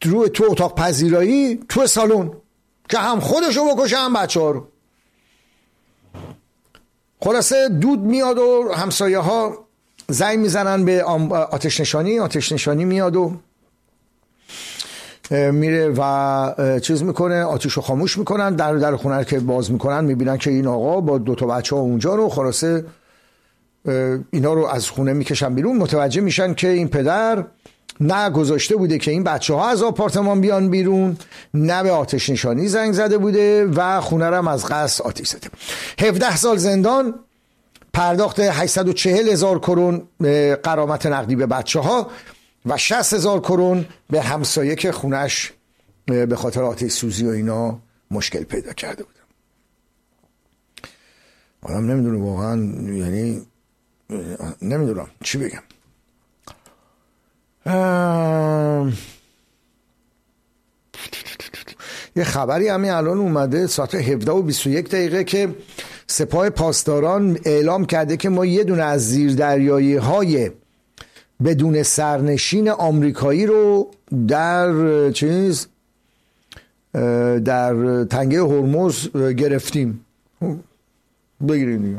تو اتاق پذیرایی تو سالن که هم خودشو بکشه هم بچه ها رو. خلاصه دود میاد و همسایه ها زنگ میزنن به آتش نشانی میاد و میره و چیز میکنه، آتیشو خاموش میکنن، در خونه که باز میکنن میبینن که این آقا با 2 تا بچه ها اونجا رو، خلاصه اینا رو از خونه میکشن بیرون. متوجه میشن که این پدر نه گذاشته بوده که این بچه ها از آپارتمان بیان بیرون، نه به آتش نشانی زنگ زده بوده و خونه رو هم از قصد آتش زده. 17 سال زندان، پرداخت 840,000 کرون غرامت نقدی به بچه ها و 60,000 کرون به همسایه که خونش به خاطر آتش سوزی و اینا مشکل پیدا کرده بوده. آدم نمیدونه واقعا، یعنی نمیدونم چی بگم. یه خبری همین الان اومده ساعت 17:21 که سپاه پاسداران اعلام کرده که ما یه دونه از زیردریایی های بدون سرنشین آمریکایی رو در تنگه هرمز گرفتیم. بگیرین دیگه،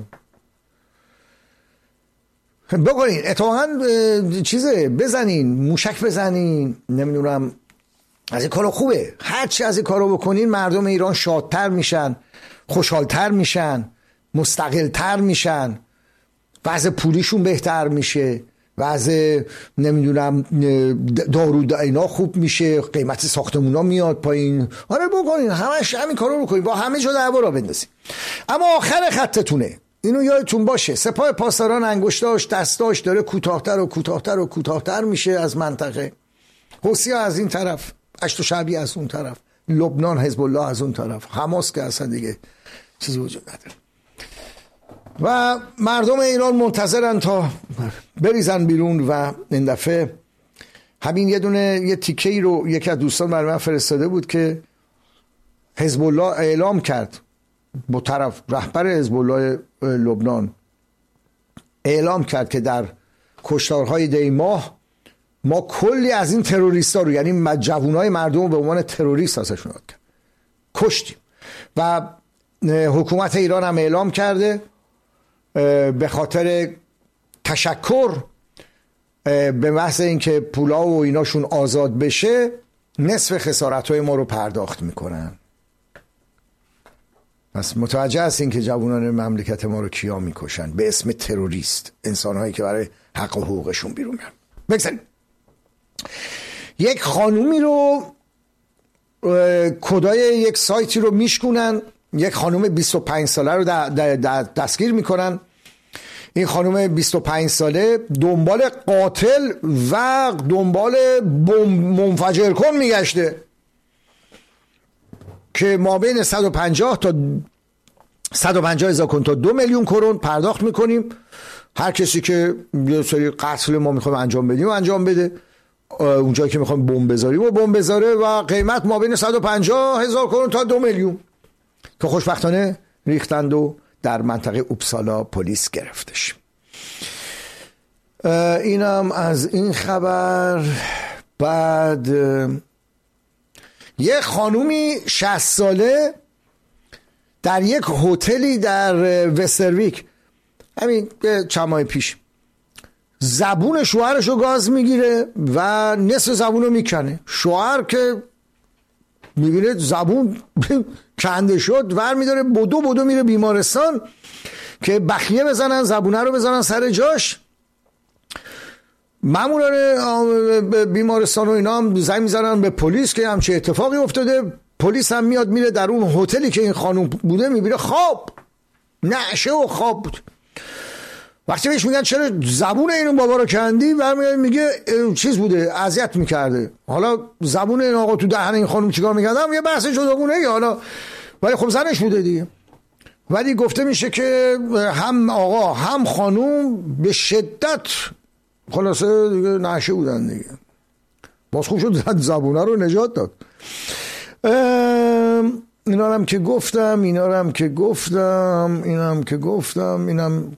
بگیرین، اتفاقا بزنین، موشک بزنین، نمیدونم، از این کارا خوبه. هرچی از این کارا بکنین مردم ایران شادتر میشن، خوشحالتر میشن، مستقلتر میشن، وضع پولیشون بهتر میشه، وضع نمیدونم دارو اینا خوب میشه، قیمت ساختمونا میاد پایین. آره بکنین، همش همین کارا رو کنین، با همه جا دعوا را بندازین. اما آخر خطتونه، اینو یادتون باشه، سپاه پاسداران انگشتاش دستاش داره کوتاه‌تر و کوتاه‌تر و کوتاه‌تر میشه از منطقه. حوثی از این طرف، اشت و شعبی از اون طرف، لبنان حزب الله از اون طرف، حماس که اصلا دیگه چیزی وجود نداره و مردم ایران منتظرن تا بریزن بیرون. و این دفعه همین یه تیکه‌ای رو یکی از دوستان برای من فرستاده بود که حزب الله اعلام کرد، با طرف رهبر حزب الله لبنان اعلام کرد که در کشتارهای دی ماه ما کلی از این تروریستا رو، یعنی جوانای مردم رو به عنوان تروریست ازشون کرد، کشتیم. و حکومت ایران هم اعلام کرده به خاطر تشکر به محض اینکه پولا و ایناشون آزاد بشه نصف خسارت‌های ما رو پرداخت میکنن. پس متوجه هستین که جوانان مملکت ما رو کیا میکشن به اسم تروریست، انسانهایی که برای حق و حقوقشون بیرون میان. بگذاریم یک خانومی رو کدای یک سایتی رو میشکنن، یک خانوم 25 ساله رو دستگیر میکنن. این خانوم 25 ساله دنبال قاتل و دنبال منفجر کن میگشته که ما بین 150,000 کرون تا 2 میلیون کرون پرداخت میکنیم. هر کسی که یه سری قتل ما میخوایم انجام بدیم انجام بده، اونجایی که میخوایم بمب بذاریم و بمب بذاره، و قیمت ما بین 150,000 کرون تا 2 میلیون که خوشبختانه ریختند و در منطقه اوپسالا پلیس گرفتش. اینم از این خبر. بعد یه خانومی 60 ساله در یک هتلی در وسترویک، همین چند ماه پیش، زبون شوهرشو گاز میگیره و نصف زبونو میکنه. شوهر که میبینه زبون کنده شد ور میداره، بدو میره بیمارستان که بخیه بزنن، زبونه رو بزنن سر جاش. ماموران بیمارستان و اینا هم زنگ میزنن به پلیس که همچه اتفاقی افتاده. پلیس هم میاد میره در اون هتلی که این خانم بوده، میبینه خواب، نعشه و خواب بود. وقتی بهش میگن چرا زبون اینو بابا رو کندی، برمیاد میگه چیز بوده، اذیت میکرده. حالا زبون این آقا تو دهن این خانم چیکار میکردم یه بحث جداگونه، یا حالا ولی خب زنش بوده دیگه. ولی گفته میشه که هم آقا هم خانم به شدت خلاصه دیگه نعشه بودن دیگه. باز خوب شد زبونه رو نجات داد. اینا هم که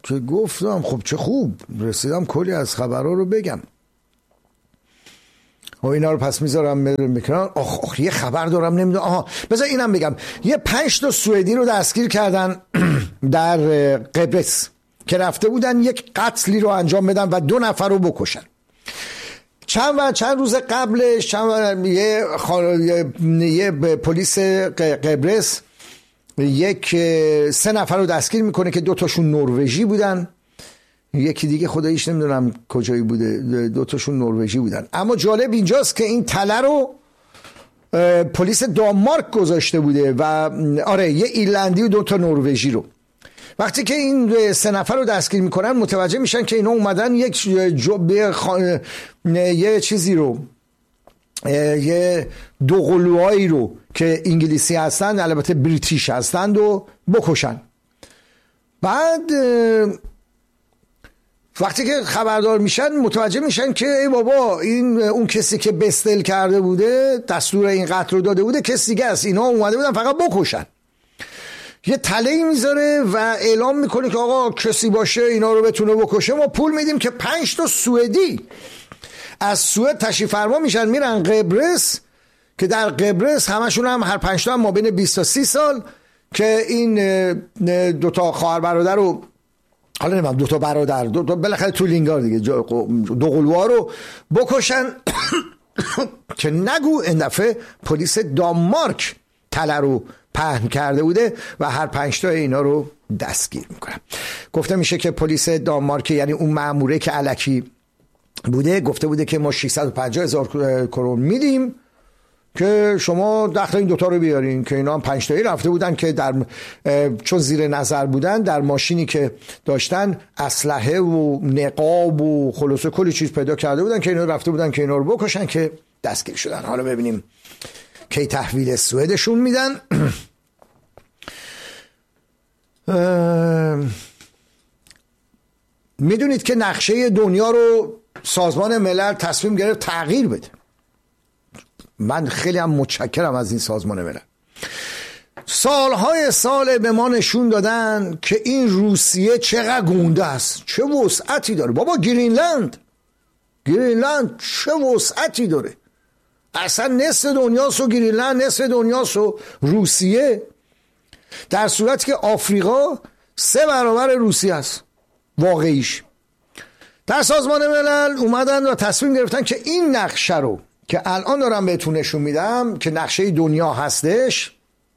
گفتم خب چه خوب رسیدم کلی از خبرها رو بگم. اینا رو پس میذارم میکنن. آخ یه خبر دارم نمیدونم. بذار اینم بگم، یه 5 تا سوئدی رو دستگیر کردن در قبرس که رفته بودن یک قتلی رو انجام بدن و 2 نفر رو بکشن. چند روز قبلش یه پلیس قبرس 3 نفر رو دستگیر میکنه که 2 تاشون نروژی بودن، یکی دیگه خداییش نمیدونم کجایی بوده، 2 تاشون نروژی بودن. اما جالب اینجاست که این تله رو پلیس دانمارک گذاشته بوده و آره یه ایرلندی و 2 تا نروژی رو. وقتی که این 3 نفر رو دستگیر میکنن متوجه میشن که اینا اومدن یه چیزی رو، یه دوقلوهایی رو که انگلیسی هستن البته بریتیش هستند و بکشن. بعد وقتی که خبردار میشن متوجه میشن که ای بابا این اون کسی که بستل کرده بوده، دستور این قتل رو داده بوده، کسی دیگه است. اینا اومده بودن فقط بکشن. یه تله‌ای میذاره و اعلام میکنه که آقا کسی باشه اینا رو بتونه بکشه ما پول میدیم، که 5 تا سوئدی از سوئد تشریف فرما میشن میرن قبرس، که در قبرس همشون هم هر 5 تا هم ما بین 20 تا 30 سال، که این 2 تا خواهر برادر رو، حالا نمیم 2 تا برادر، بالاخره تولینگار دیگه، دوقلوها رو بکشن. که نگو این دفعه پلیس دانمارک تله رو پهن کرده بوده و هر 5 تا اینا رو دستگیر میکنن. گفته میشه که پلیس دانمارک، یعنی اون مأموره که الکی بوده، گفته بوده که ما 650,000 کرون میدیم که شما داخل این 2 تا رو بیارین، که اینا هم 5 تایی رفته بودن که چون زیر نظر بودن در ماشینی که داشتن اسلحه و نقاب و خلاصه کلی چیز پیدا کرده بودن که اینا رفته بودن که اینا رو بکشن، که دستگیر شدن. حالا ببینیم کی تحویل سوئدشون میدن. میدونید که نقشه دنیا رو سازمان ملل تصمیم گرفت تغییر بده. من خیلی هم متشکرم از این سازمان ملل. سالهای سال به ما نشون دادن که این روسیه چقدر گونده است، چه وسعتی داره. بابا گرینلند چه وسعتی داره، اصلا نصف دنیاست و گرینلند نصف دنیاست و روسیه، در صورتی که آفریقا 3 برابر روسیه است واقعیش. در سازمان ملل اومدن و تصمیم گرفتن که این نقشه رو که الان دارم بهتون نشون میدم که نقشه دنیا هستش،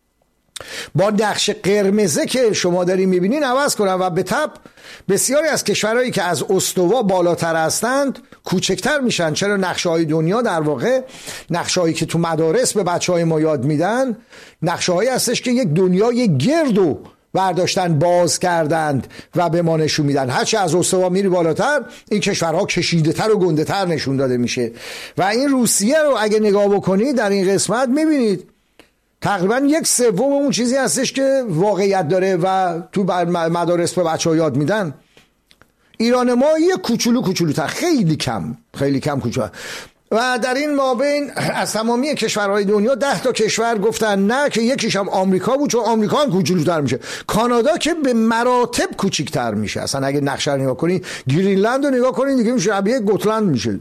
با نقشه قرمزه که شما دارین میبینین عوض کنن و به تبع بسیاری از کشورهایی که از استوا بالاتر هستند کوچکتر میشن. چرا؟ نقشه های دنیا در واقع نقشه هایی که تو مدارس به بچه های ما یاد میدن نقشه هایی هستش که یک دنیای گردو برداشتن باز کردند و به ما نشون میدن. هرچی از استوا میری بالاتر این کشورها کشیده تر و گنده تر نشون داده میشه. و این روسیه رو اگه نگاه بکنید در این قسمت میبینید تقریبا 1/3 اون چیزی هستش که واقعیت داره و تو مدارس به بچه ها یاد میدن. ایران ما یه کوچولوتر، خیلی کم کوچولو. و در این مابین از تمامی کشورهای دنیا 10 تا کشور گفتن نه، که یکیش هم آمریکا بود، چون آمریکا هم کوچولوتر میشه. کانادا که به مراتب کوچیک‌تر میشه. اصلا اگه نقشه رو نگاه کنید، گرینلند رو نگاه کنید دیگه میشه شبیه گوتلند میشه.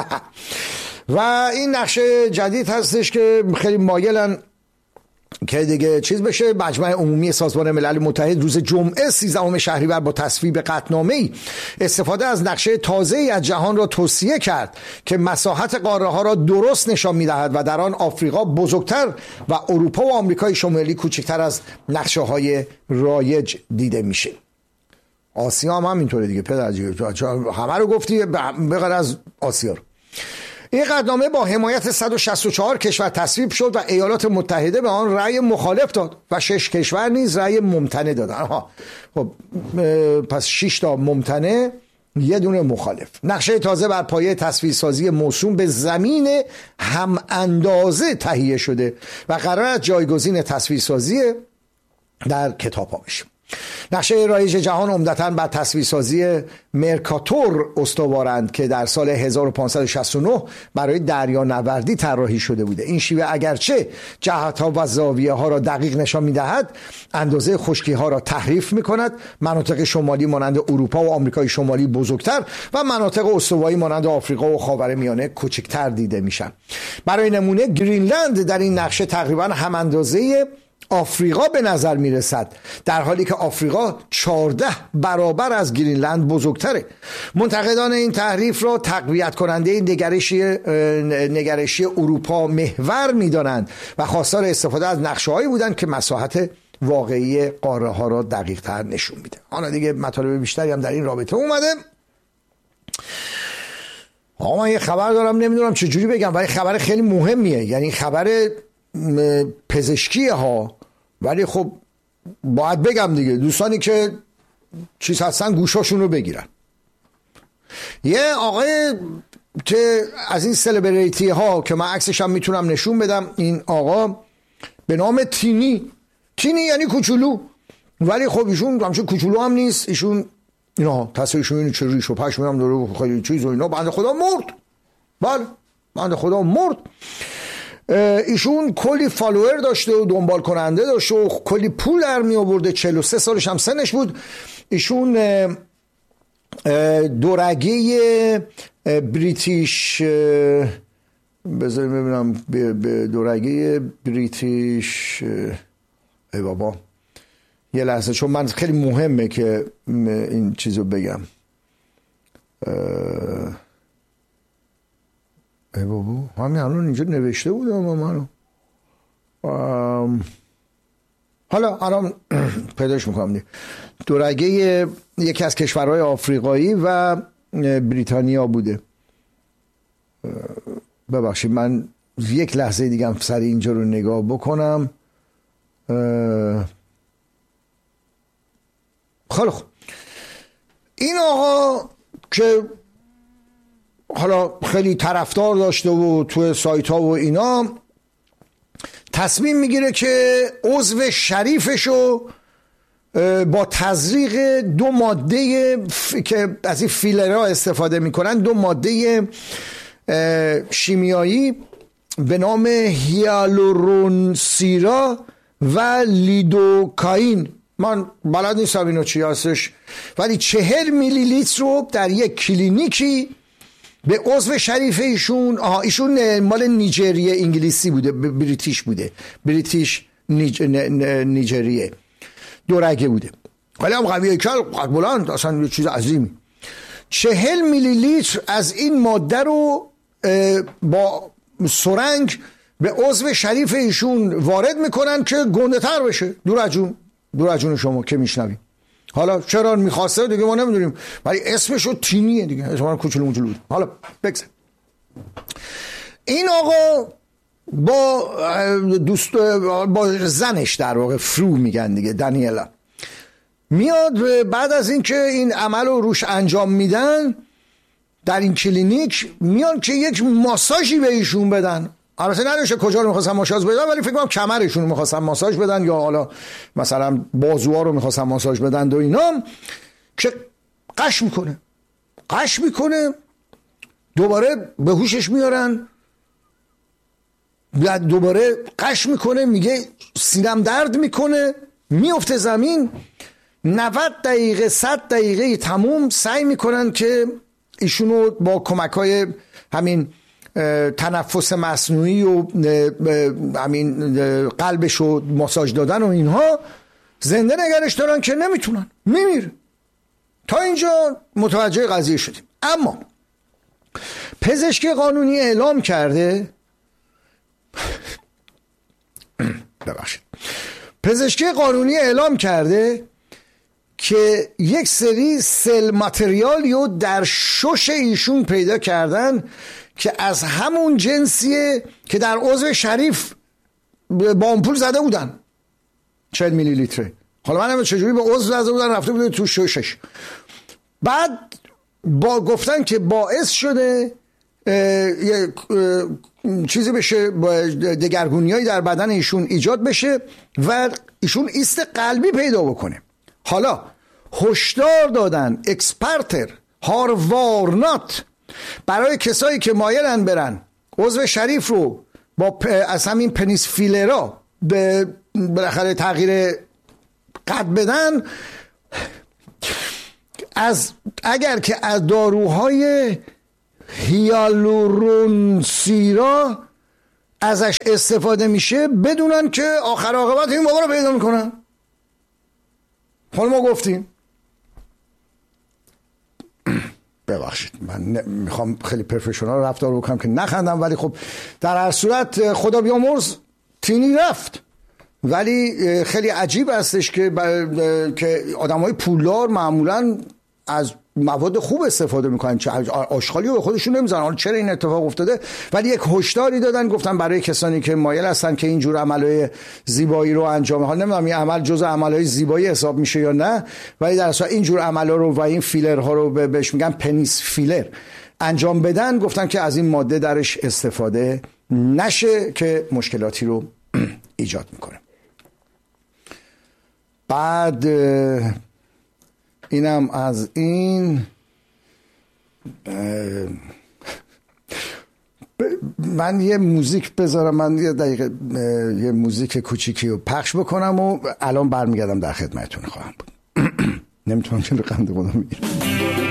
و این نقشه جدید هستش که خیلی مایلن که دیگه چیز بشه. مجمع عمومی سازمان ملل متحد روز جمعه 13 شهریور با تصویب قطعنامه‌ای استفاده از نقشه تازه‌ای از جهان را توصیه کرد که مساحت قاره‌ها را درست نشان می‌دهد و در آن آفریقا بزرگتر و اروپا و آمریکای شمالی کوچکتر از نقشه‌های رایج دیده میشه. آسیا هم همینطوره دیگه پدرجی، همه رو گفتی به غیر از آسیا. این قطعنامه با حمایت 164 کشور تصویب شد و ایالات متحده به آن رأی مخالف داد و 6 کشور نیز رأی ممتنع دادند. خب پس 6 تا ممتنع، 1 دونه مخالف. نقشه تازه بر پایه تصویرسازی موسوم به زمین هم اندازه تهیه شده و قرار است جایگزین تصویرسازی در کتاب‌ها بشه. نقشه رایج جهان عمدتاً بر تصویرسازی مرکاتور استوارند که در سال 1569 برای دریانوردی طراحی شده بوده. این شیوه اگرچه جهت‌ها و زاویه‌ها را دقیق نشان می‌دهد، اندازه خشکی‌ها را تحریف می‌کند. مناطق شمالی مانند اروپا و آمریکای شمالی بزرگتر و مناطق استوایی مانند آفریقا و خاورمیانه کوچکتر دیده میشن. برای نمونه گرینلند در این نقشه تقریباً هم اندازه آفریقا به نظر می رسد، در حالی که آفریقا 14 برابر از گرینلند بزرگتره. منتقدان این تحریف را تقویت کننده نگرشی اروپا محور می دانند و خواستار استفاده از نقشه هایی بودند که مساحت واقعی قاره ها را دقیق تر نشون میده. حالا دیگه مطالب بیشتری هم در این رابطه اومده. من یه خبر دارم، نمیدونم چجوری بگم، ولی خبر خیلی مهمیه، یعنی خبر پزشکی ها، ولی خب باید بگم دیگه، دوستانی که چیز هستن گوشاشون رو بگیرن. یه آقای که از این سلبریتی ها که من عکسش هم میتونم نشون بدم، این آقا به نام تینی یعنی کوچولو، ولی خب ایشون همچون کوچولو هم نیست، ایشون اینا تصویرشون اینو چه ریش و پشم هم داره خیلی چیز و اینا. بنده خدا مرد، بله بنده خدا مرد. ایشون کلی فالوور داشته و دنبال کننده داشته و کلی پول در می آورده. 43 سالش هم سنش بود. ایشون دورگه بریتیش، بذاریم ببینم، دورگه بریتیش، ای بابا یه لحظه، چون من خیلی مهمه که این چیزو بگم. ای بابا همین الان اینجا نوشته بودم منو، حالا الان پیداش میکنم دیگه. دورگه یکی از کشورهای آفریقایی و بریتانیا بوده. ببخشید من یک لحظه دیگه هم سری اینجا رو نگاه بکنم. خیلی خوب، این آقا که حالا خیلی طرفدار داشته و توی سایت ها و اینا، تصمیم میگیره که عضو شریفشو با تزریق 2 ماده که از این فیلرها استفاده میکنن، 2 ماده شیمیایی به نام هیالورونسیرا و لیدوکاین، من بلد نیستم اینو چی هستش، ولی 40 میلی لیتر رو در یک کلینیکی به عضو شریف ایشون مال نیجریه، انگلیسی بوده، بریتیش بوده، بریتیش نیجریه، دورگه بوده، ولی هم قویه کل قد بلند، اصلا یه چیز عظیمی. 40 میلی لیتر از این ماده رو با سرنگ به عضو شریف ایشون وارد میکنن که گنده تر بشه. دور از جون شما که میشنویم. حالا چرا میخواسته دیگه ما نمیدونیم، ولی اسمشو تینیه دیگه، اسمش کوچولو موچولو. حالا بگذار این آقا با زنش در واقع فرو میگن دیگه، دانیلا، میاد بعد از اینکه این عمل رو روش انجام میدن در این کلینیک، میان که یک ماساژی به ایشون بدن. البته نمیشه کجا رو میخواستن ماساژ بدن، ولی فکر کنم کمرشون رو میخواستن ماساژ بدن، یا حالا مثلا بازوها رو میخواستن ماساژ بدن و اینا، که قش میکنه دوباره به هوشش میارن، دوباره قش میکنه، میگه سینم درد میکنه، میفته زمین. 90 دقیقه 100 دقیقه تموم سعی میکنن که ایشونو با کمک‌های همین تنفس مصنوعی و همین قلبش رو ماساژ دادن و اینها زنده نگرش دارن که نمیتونن، میمیره. تا اینجا متوجه قضیه شدیم. اما پزشکی قانونی اعلام کرده که یک سری سل ماتریالی رو در شش ایشون پیدا کردن که از همون جنسیه که در عضو شریف با آمپول زده بودن، 40 میلی لیتره. حالا من هم چجوری به عضو زده بودن رفته بوده تو ششش. بعد گفتن که باعث شده یه چیزی بشه، دگرگونیایی در بدن ایشون ایجاد بشه و ایشون ایست قلبی پیدا بکنه. حالا هشدار دادن اکسپرتر هاروارنات برای کسایی که مایلن برن عضو شریف رو با از همین پنیس فیلرا به بالاخره تغییر قد بدن، اگر که از داروهای هیالورونسیرا ازش استفاده میشه بدونن که آخر عاقبت این بابا رو پیدا میکنن. حالا ما گفتیم، ببخشید من میخوام خیلی پروفشنال رفتار بکنم که نخندم، ولی خب در هر صورت خدا بیامرز تینی رفت. ولی خیلی عجیب هستش که آدمای پولدار معمولاً از مواد خوب استفاده میکنن، آشغالی رو به خودشون نمیزنن. حالا چرا این اتفاق افتاده؟ ولی یک هشداری دادن، گفتن برای کسانی که مایل هستن که اینجور عملهای زیبایی رو انجام، حالا نمیدونم این عمل جزء عملهای زیبایی حساب میشه یا نه، ولی در اصل اینجور عملا رو و این فیلرها رو بهش میگن پنیس فیلر انجام بدن، گفتن که از این ماده درش استفاده نشه که مشکلاتی رو ایجاد میکنه. بعد اینم از این. من یه موزیک بذارم، من یه دقیقه یه موزیک کوچیکی رو پخش بکنم و الان برمیگردم در خدمتتون خواهم بود. نمیتونم چون رقم خودم میگیرم.